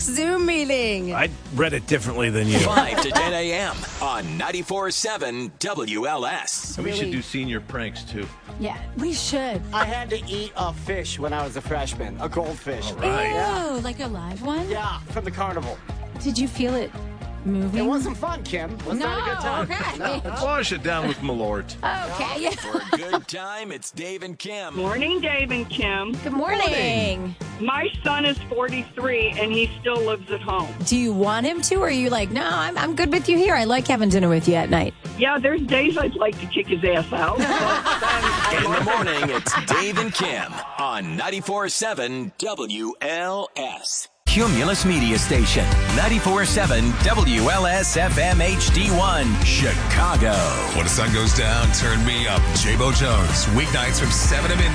Zoom meeting. I read it differently than you. 5 to 10 a.m. on 94.7 WLS. We should do senior pranks, too. Yeah, we should. I had to eat a fish when I was a freshman, a goldfish. Ew, like a live one? Yeah, from the carnival. Did you feel it moving? It wasn't fun, Kim. Was that a good time? Okay. Let's wash it down with Malort. Okay, yeah. For a good time, it's Dave and Kim. Morning, Dave and Kim. Good morning. My son is 43 and he still lives at home. Do you want him to, or are you like, no, I'm good with you here. I like having dinner with you at night. Yeah, there's days I'd like to kick his ass out. In the morning, it's Dave and Kim on 94.7 WLS. Cumulus Media Station, 94.7 WLS FM HD1, Chicago. When the sun goes down, turn me up. J-Bo Jones, weeknights from 7 to midnight.